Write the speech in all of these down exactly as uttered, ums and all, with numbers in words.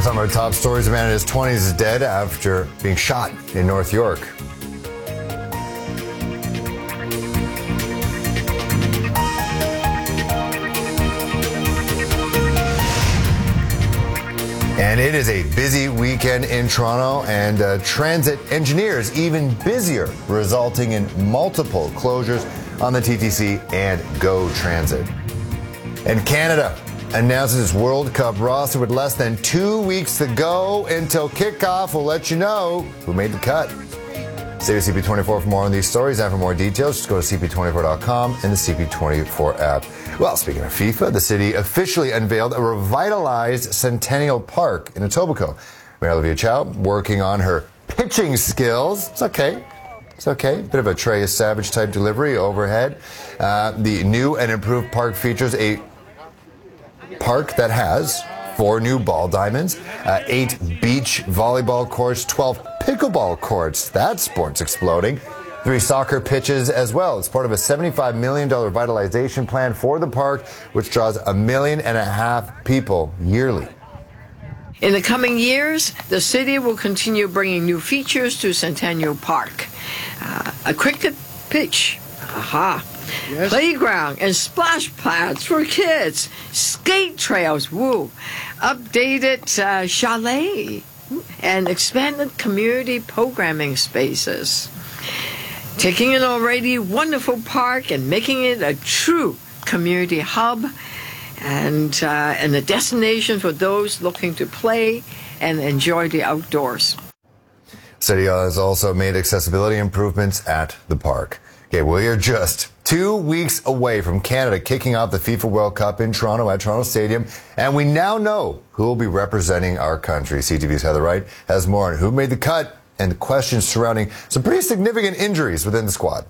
Some of our top stories. A man in his twenties is dead after being shot in North York. And it is a busy weekend in Toronto, and uh, transit engineers even busier, resulting in multiple closures on the T T C and GO Transit. And Canada announces its World Cup roster with less than two weeks to go until kickoff. We'll let you know who made the cut. Stay with C P twenty-four for more on these stories, and for more details, just go to C P twenty-four dot com and the C P twenty-four app. Well, speaking of FIFA, the city officially unveiled a revitalized Centennial Park in Etobicoke. Mayor Olivia Chow working on her pitching skills. It's okay. It's okay. Bit of a Trey Savage type delivery overhead. Uh, the new and improved park features a park that has four new ball diamonds, uh, eight beach volleyball courts, twelve pickleball courts. That sport's exploding. Three soccer pitches as well. It's part of a seventy-five million dollars revitalization plan for the park, which draws a million and a half people yearly. In the coming years, the city will continue bringing new features to Centennial Park. Uh, a cricket pitch, aha, yes. Playground and splash pads for kids, skate trails, woo, updated uh, chalet, and expanded community programming spaces. Taking an already wonderful park and making it a true community hub and, uh, and a destination for those looking to play and enjoy the outdoors. City has also made accessibility improvements at the park. Okay, well, you're just two weeks away from Canada kicking off the FIFA World Cup in Toronto at Toronto Stadium, and we now know who will be representing our country. C T V's Heather Wright has more on who made the cut and the questions surrounding some pretty significant injuries within the squad.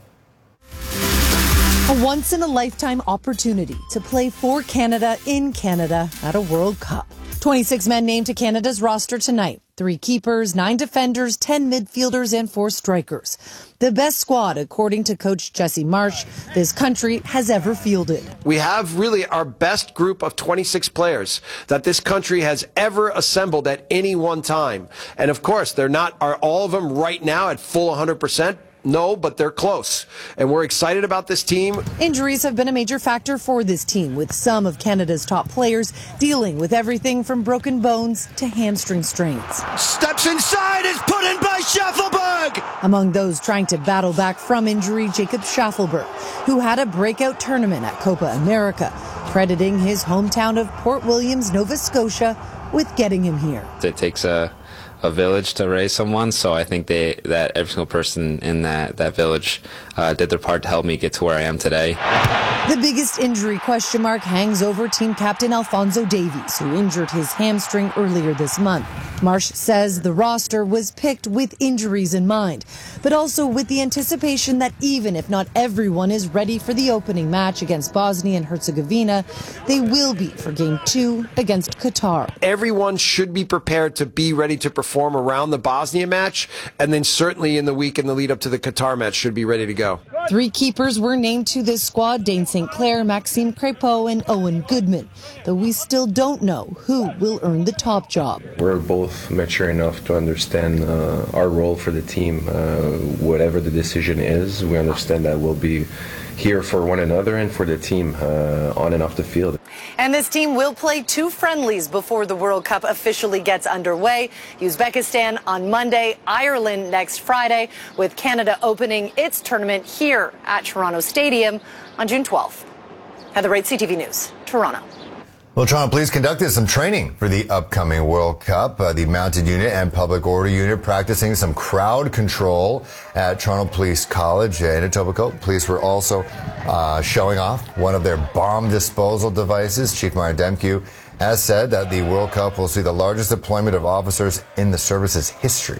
A once-in-a-lifetime opportunity to play for Canada in Canada at a World Cup. twenty-six men named to Canada's roster tonight. Three keepers, nine defenders, ten midfielders, and four strikers. The best squad, according to coach Jesse Marsh, this country has ever fielded. We have really our best group of twenty-six players that this country has ever assembled at any one time. And of course, they're not, are all of them right now at full one hundred percent? No, but they're close. And we're excited about this team. Injuries have been a major factor for this team, with some of Canada's top players dealing with everything from broken bones to hamstring strains. Steps inside, is put in by Schaffelberg! Among those trying to battle back from injury, Jacob Schaffelberg, who had a breakout tournament at Copa America, crediting his hometown of Port Williams, Nova Scotia, with getting him here. It takes a a village to raise someone, so I think they that every single person in that that village uh, did their part to help me get to where I am today. The biggest injury question mark hangs over team captain Alphonso Davies, who injured his hamstring earlier this month. Marsh says the roster was picked with injuries in mind, but also with the anticipation that even if not everyone is ready for the opening match against Bosnia and Herzegovina, they will be for game two against Qatar. Everyone should be prepared to be ready to perform around the Bosnia match, and then certainly in the week in the lead up to the Qatar match should be ready to go. Three keepers were named to this squad: Dane Saint Clair, Maxime Crépeau, and Owen Goodman, though we still don't know who will earn the top job. We're both mature enough to understand uh, our role for the team. Uh, whatever the decision is, we understand that we'll be here for one another and for the team uh, on and off the field. And this team will play two friendlies before the World Cup officially gets underway. Uzbekistan on Monday, Ireland next Friday, with Canada opening its tournament here at Toronto Stadium on June twelfth. Heather Wright, C T V News, Toronto. Well, Toronto Police conducted some training for the upcoming World Cup. Uh, the Mounted Unit and Public Order Unit practicing some crowd control at Toronto Police College in Etobicoke. Police were also uh, showing off one of their bomb disposal devices. Chief Myron Demkew has said that the World Cup will see the largest deployment of officers in the service's history.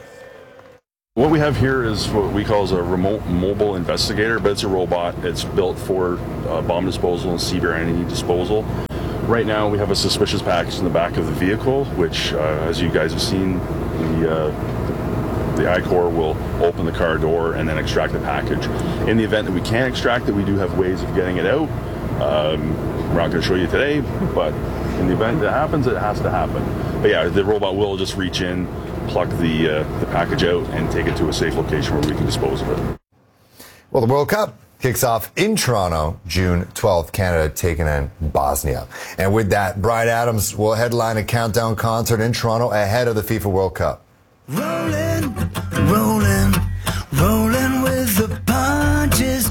What we have here is what we call as a remote mobile investigator, but it's a robot. It's built for uh, bomb disposal and severe entity disposal. Right now we have a suspicious package in the back of the vehicle, which, uh, as you guys have seen, the, uh, the I COR will open the car door and then extract the package. In the event that we can't extract it, we do have ways of getting it out. Um, we're not going to show you today, but in the event that happens, it has to happen. But yeah, the robot will just reach in, pluck the uh, the package out, and take it to a safe location where we can dispose of it. Well, the World Cup kicks off in Toronto June twelfth, Canada taking on Bosnia. And with that, Bryan Adams will headline a countdown concert in Toronto ahead of the FIFA World Cup. Rolling, rolling, rolling with the punches.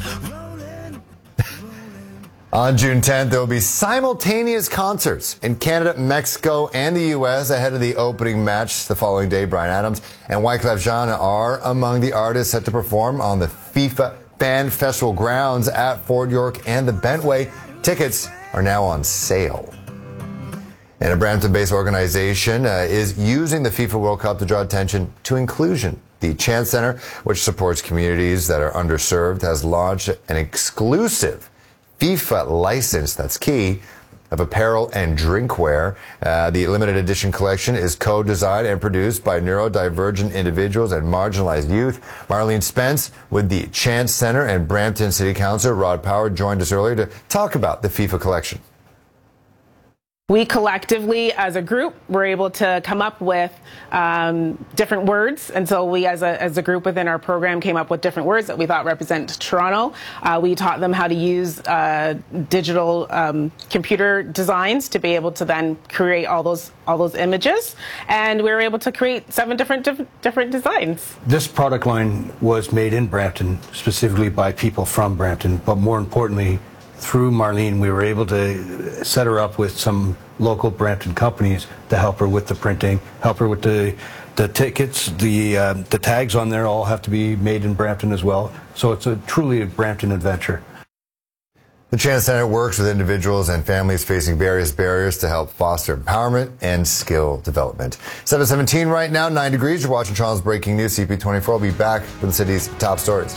On June tenth, there will be simultaneous concerts in Canada, Mexico, and the U S ahead of the opening match the following day. Bryan Adams and Wyclef Jean are among the artists set to perform on the FIFA Fan Festival grounds at Fort York and the Bentway. Tickets are now on sale. And a Brampton-based organization uh, is using the FIFA World Cup to draw attention to inclusion. The Chance Center, which supports communities that are underserved, has launched an exclusive FIFA license, that's key, of apparel and drinkware. Uh, the limited edition collection is co-designed and produced by neurodivergent individuals and marginalized youth. Marlene Spence with the Chance Center and Brampton City Councillor Rod Power joined us earlier to talk about the FIFA collection. We collectively, as a group, were able to come up with um, different words. And so we, as a, as a group within our program, came up with different words that we thought represent Toronto. Uh, we taught them how to use uh, digital um, computer designs to be able to then create all those all those images. And we were able to create seven different diff different designs. This product line was made in Brampton, specifically by people from Brampton, but more importantly, through Marlene, we were able to set her up with some local Brampton companies to help her with the printing, help her with the the tickets. The uh, the tags on there all have to be made in Brampton as well. So it's a truly a Brampton adventure. The Chance Center works with individuals and families facing various barriers to help foster empowerment and skill development. seven seventeen right now, nine degrees. You're watching Toronto's Breaking News, C P twenty-four. I'll be back with the city's top stories.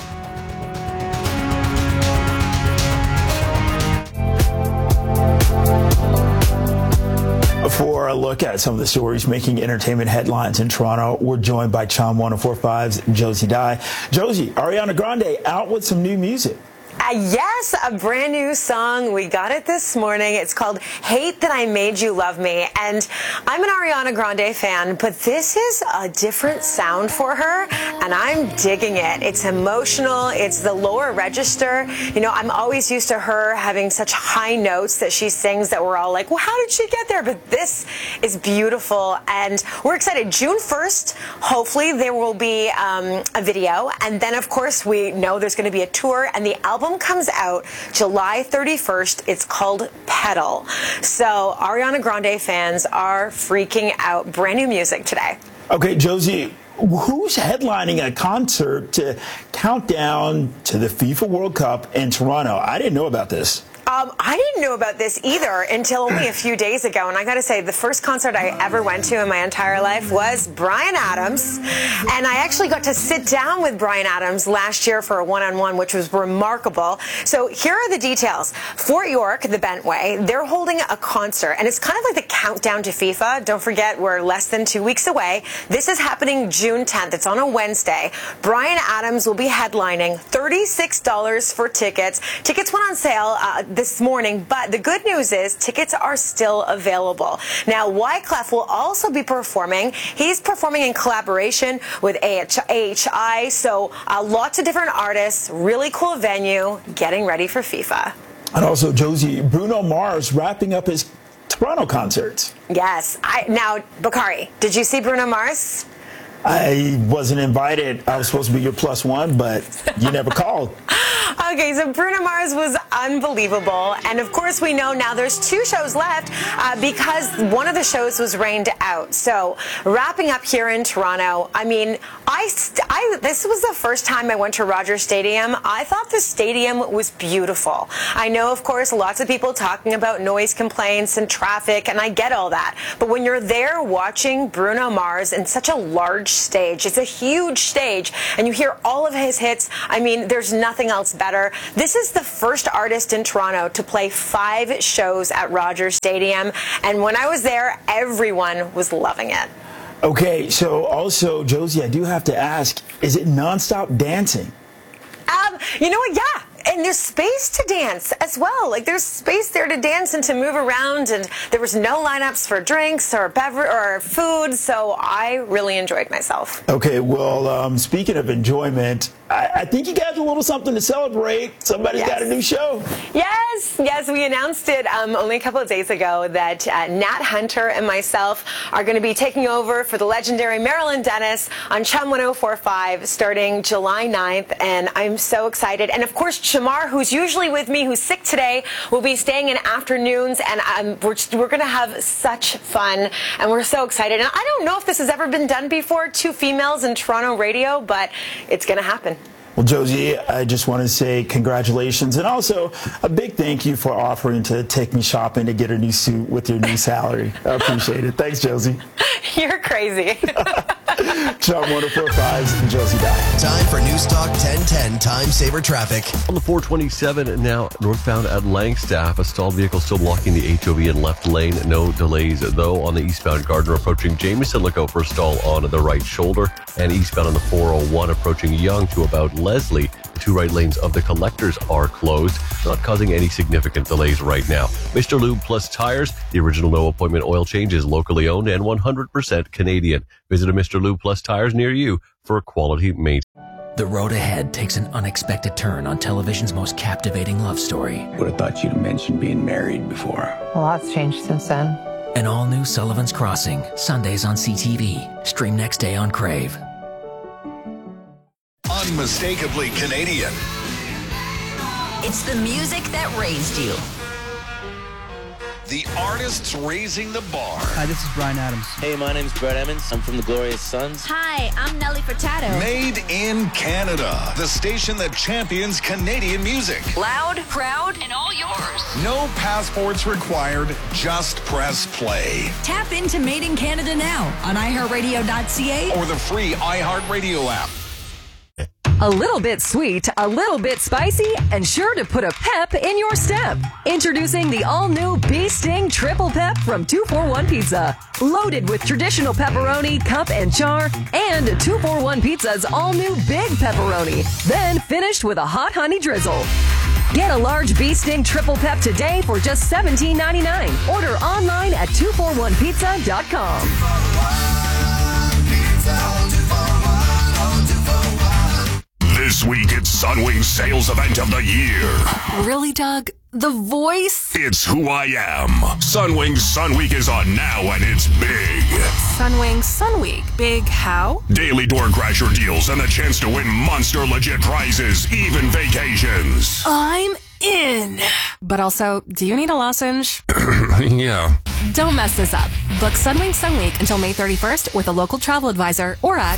For a look at some of the stories making entertainment headlines in Toronto, we're joined by Chom one oh four point five's Josie Dye. Josie, Ariana Grande out with some new music. Uh, yes, a brand new song. We got it this morning. It's called Hate That I Made You Love Me. And I'm an Ariana Grande fan, but this is a different sound for her, and I'm digging it. It's emotional. It's the lower register. You know, I'm always used to her having such high notes that she sings that we're all like, well, how did she get there? But this is beautiful, and we're excited. June first, hopefully there will be um, a video, and then, of course, we know there's going to be a tour, and the album comes out July thirty-first. It's called Pedal. So Ariana Grande fans are freaking out. Brand new music today. Okay, Josie, who's headlining a concert to count down to the FIFA World Cup in Toronto? I didn't know about this. Um, I didn't know about this either until only a few days ago, and I got to say, the first concert I ever went to in my entire life was Bryan Adams, and I actually got to sit down with Bryan Adams last year for a one-on-one, which was remarkable. So here are the details. Fort York, the Bentway, they're holding a concert, and it's kind of like the countdown to FIFA. Don't forget, we're less than two weeks away. This is happening June tenth. It's on a Wednesday. Bryan Adams will be headlining, thirty-six dollars for tickets. Tickets went on sale uh, this morning, but the good news is tickets are still available. Now, Wyclef will also be performing. He's performing in collaboration with A H I, so uh, lots of different artists, really cool venue, getting ready for FIFA. And also, Josie, Bruno Mars wrapping up his Toronto concerts. Yes. I, now, Bakari, did you see Bruno Mars? I wasn't invited. I was supposed to be your plus one, but you never called. Okay, so Bruno Mars was unbelievable. And of course, we know now there's two shows left uh, because one of the shows was rained out. So wrapping up here in Toronto, I mean, I, I this was the first time I went to Rogers Stadium. I thought the stadium was beautiful. I know, of course, lots of people talking about noise complaints and traffic, and I get all that. But when you're there watching Bruno Mars in such a large stage, it's a huge stage, and you hear all of his hits, I mean, there's nothing else better. This is the first artist in Toronto to play five shows at Rogers Stadium, and when I was there, everyone was loving it. Okay, so also, Josie, I do have to ask, is it nonstop dancing? Um, you know what? Yeah. and there's space to dance as well. Like there's space there to dance and to move around, and there was no lineups for drinks or beverage or food, so I really enjoyed myself. Okay, well, um, speaking of enjoyment, I, I think you guys have a little something to celebrate. Somebody's Yes. got a new show. Yes, yes, we announced it um, only a couple of days ago that uh, Nat Hunter and myself are going to be taking over for the legendary Marilyn Dennis on Chum one oh four point five starting July ninth, and I'm so excited. And of course, Shamar, who's usually with me, who's sick today, will be staying in afternoons, and um, we're, we're going to have such fun, and we're so excited. And I don't know if this has ever been done before, two females in Toronto radio, but it's going to happen. Well, Josie, I just want to say congratulations, and also a big thank you for offering to take me shopping to get a new suit with your new salary. I appreciate it. Thanks, Josie. You're crazy. Chum one oh four point five's and Josie Dye. Time for News Talk ten ten Time Saver Traffic. On the four twenty-seven now, northbound at Langstaff, a stalled vehicle still blocking the H O V in left lane. No delays, though, on the eastbound Gardner approaching Jameson. Look out for a stall on the right shoulder. And eastbound on the four oh one approaching Young to about Leslie. The two right lanes of the collectors are closed, not causing any significant delays right now. Mister Lube Plus Tires, the original no appointment oil change, is locally owned and one hundred percent Canadian. Visit a Mister Lube Plus Tires near you for a quality maintenance. The road ahead takes an unexpected turn on television's most captivating love story. Would have thought you'd have mentioned being married before. A lot's changed since then. An all-new Sullivan's Crossing, Sundays on C T V. Stream next day on Crave. Unmistakably Canadian. It's the music that raised you. The artists raising the bar. Hi, this is Bryan Adams. Hey, my name's Brett Emmons. I'm from the Glorious Sons. Hi, I'm Nelly Furtado. Made in Canada. The station that champions Canadian music. Loud, proud, and all yours. No passports required. Just press play. Tap into Made in Canada now on i heart radio dot c a or the free iHeartRadio app. A little bit sweet, a little bit spicy, and sure to put a pep in your step. Introducing the all-new Bee Sting Triple Pep from two forty-one Pizza. Loaded with traditional pepperoni, cup, and char, and two forty-one Pizza's all-new Big Pepperoni. Then finished with a hot honey drizzle. Get a large Bee Sting Triple Pep today for just seventeen ninety-nine. Order online at two forty-one pizza dot com. This week, it's Sunwing's sales event of the year. Really, Doug? The voice? It's who I am. Sunwing's Sun Week is on now, and it's big. Sunwing Sun Week. Big how? Daily door crasher deals and the chance to win monster legit prizes, even vacations. I'm in. But also, do you need a lozenge? Yeah. Don't mess this up. Book Sunwing Sun Week until May thirty-first with a local travel advisor or at...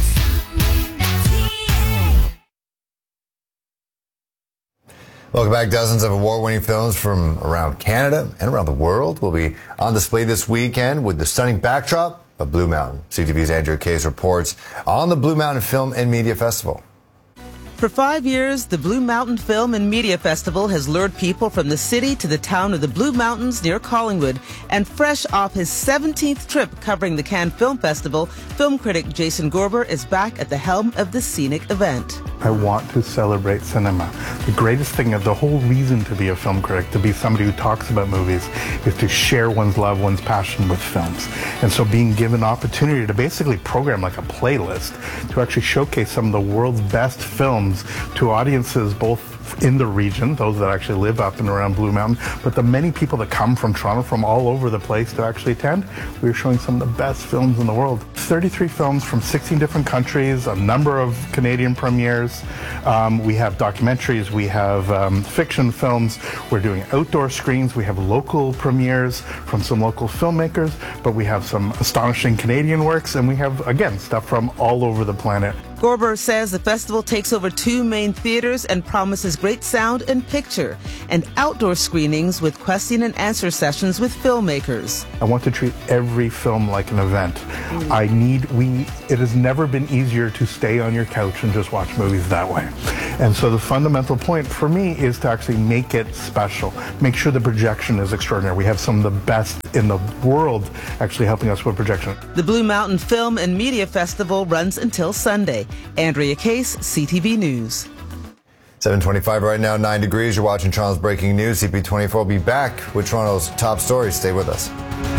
Welcome back. Dozens of award-winning films from around Canada and around the world will be on display this weekend with the stunning backdrop of Blue Mountain. C T V's Andrea Case reports on the Blue Mountain Film and Media Festival. For five years, the Blue Mountain Film and Media Festival has lured people from the city to the town of the Blue Mountains near Collingwood. And fresh off his seventeenth trip covering the Cannes Film Festival, film critic Jason Gorber is back at the helm of the scenic event. I want to celebrate cinema. The greatest thing, the whole reason to be a film critic, to be somebody who talks about movies, is to share one's love, one's passion with films. And so being given an opportunity to basically program like a playlist, to actually showcase some of the world's best films to audiences both in the region, those that actually live up and around Blue Mountain, but the many people that come from Toronto, from all over the place to actually attend. We're showing some of the best films in the world. thirty-three films from sixteen different countries, a number of Canadian premieres. Um, we have documentaries, we have um, fiction films, we're doing outdoor screens, we have local premieres from some local filmmakers, but we have some astonishing Canadian works, and we have, again, stuff from all over the planet. Gorber says the festival takes over two main theaters and promises great sound and picture, and outdoor screenings with question and answer sessions with filmmakers. I want to treat every film like an event. Mm. I need, we, it has never been easier to stay on your couch and just watch movies that way. And so the fundamental point for me is to actually make it special. Make sure the projection is extraordinary. We have some of the best in the world actually helping us with projection. The Blue Mountain Film and Media Festival runs until Sunday. Andrea Case, C T V News. seven twenty-five right now, nine degrees. You're watching Toronto's Breaking News. C P twenty-four will be back with Toronto's top stories. Stay with us.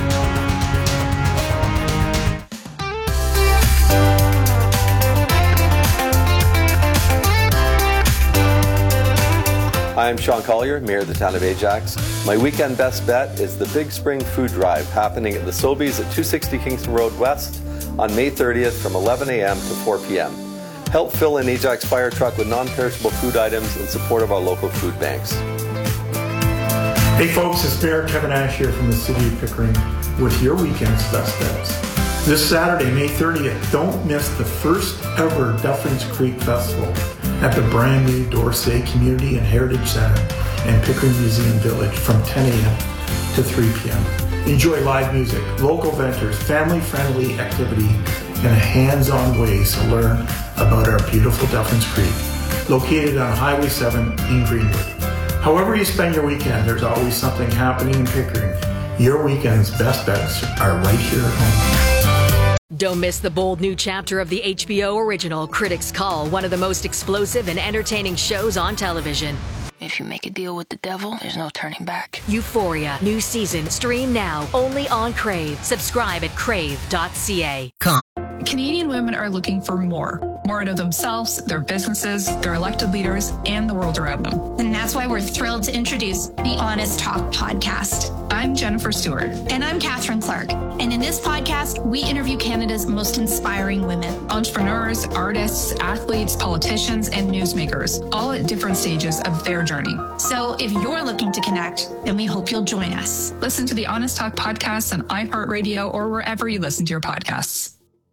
Hi, I'm Sean Collier, Mayor of the Town of Ajax. My weekend best bet is the Big Spring Food Drive happening at the Sobeys at two sixty Kingston Road West on May thirtieth from eleven a m to four p m Help fill an Ajax fire truck with non-perishable food items in support of our local food banks. Hey folks, it's Mayor Kevin Ash here from the City of Pickering with your weekend's best bets. This Saturday, May thirtieth, don't miss the first ever Dufferins Creek Festival at the brand new Dorsey Community and Heritage Center in Pickering Museum Village from ten a m to three p m Enjoy live music, local vendors, family-friendly activity, and a hands-on ways to learn about our beautiful Dufferins Creek, located on Highway seven in Greenwood. However you spend your weekend, there's always something happening in Pickering. Your weekend's best bets are right here at home. Don't miss the bold new chapter of the H B O original Critics Call, one of the most explosive and entertaining shows on television. If you make a deal with the devil, there's no turning back. Euphoria, new season, stream now, only on Crave. Subscribe at crave dot c a. Canadian women are looking for more. More out of themselves, their businesses, their elected leaders, and the world around them. And that's why we're thrilled to introduce the Honest Talk podcast. I'm Jennifer Stewart. And I'm Catherine Clark. And in this podcast, we interview Canada's most inspiring women. Entrepreneurs, artists, athletes, politicians, and newsmakers, all at different stages of their journey. So if you're looking to connect, then we hope you'll join us. Listen to the Honest Talk podcast on iHeartRadio or wherever you listen to your podcasts.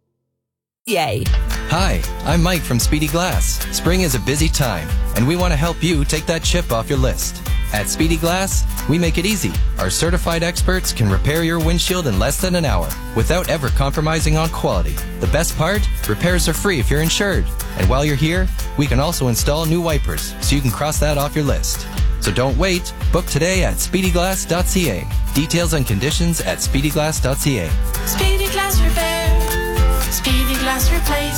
Yay. Hi, I'm Mike from Speedy Glass. Spring is a busy time, and we want to help you take that chip off your list. At Speedy Glass, we make it easy. Our certified experts can repair your windshield in less than an hour without ever compromising on quality. The best part? Repairs are free if you're insured. And while you're here, we can also install new wipers so you can cross that off your list. So don't wait. Book today at speedy glass dot c a. Details and conditions at speedy glass dot c a. Speedy Glass Repair. Speedy Glass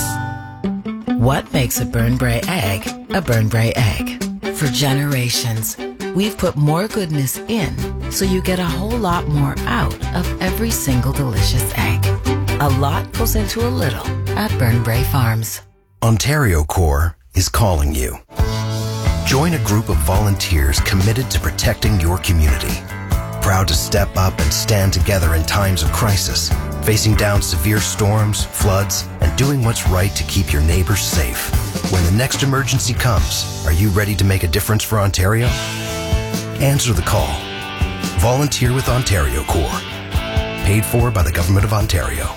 Replace. What makes a Burnbrae egg a Burnbrae egg? For generations, we've put more goodness in so you get a whole lot more out of every single delicious egg. A lot goes into a little at Burnbrae Farms. Ontario Corps is calling you. Join a group of volunteers committed to protecting your community. Proud to step up and stand together in times of crisis, facing down severe storms, floods, and doing what's right to keep your neighbors safe. When the next emergency comes, are you ready to make a difference for Ontario? Answer the call. Volunteer with Ontario Corps. Paid for by the Government of Ontario.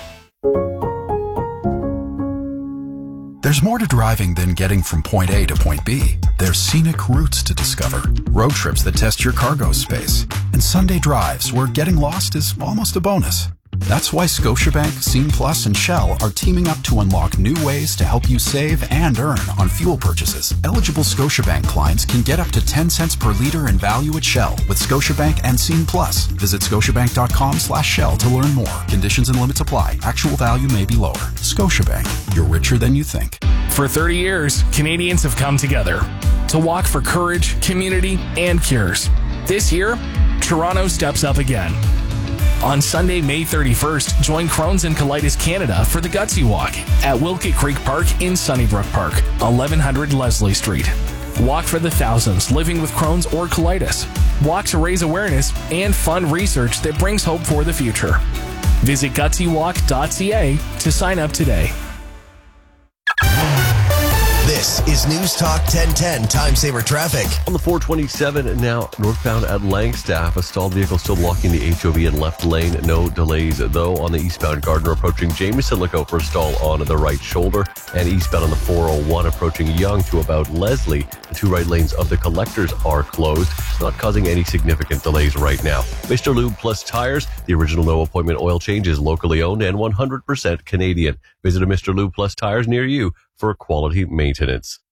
There's more to driving than getting from point A to point B. There's scenic routes to discover, road trips that test your cargo space, and Sunday drives where getting lost is almost a bonus. That's why Scotiabank, Scene Plus, and Shell are teaming up to unlock new ways to help you save and earn on fuel purchases. Eligible Scotiabank clients can get up to ten cents per liter in value at Shell with Scotiabank and Scene Plus. Visit scotiabank.com slash Shell to learn more. Conditions and limits apply. Actual value may be lower. Scotiabank. You're richer than you think. For thirty years, Canadians have come together to walk for courage, community, and cures. This year, Toronto steps up again. On Sunday, May thirty-first, join Crohn's and Colitis Canada for the Gutsy Walk at Wilkett Creek Park in Sunnybrook Park, eleven hundred Leslie Street. Walk for the thousands living with Crohn's or colitis. Walk to raise awareness and fund research that brings hope for the future. Visit gutsy walk dot c a to sign up today. This is News Talk ten ten Time Saver Traffic. On the four twenty-seven now northbound at Langstaff, a stalled vehicle still blocking the H O V in left lane. No delays, though, on the eastbound Gardner approaching Jameson. Look out for a stall on the right shoulder. And eastbound on the four oh one approaching Yonge to about Leslie. The two right lanes of the collectors are closed, not causing any significant delays right now. Mister Lube Plus Tires, the original no appointment oil change, is locally owned and one hundred percent Canadian. Visit a Mister Lube Plus Tires near you for quality maintenance.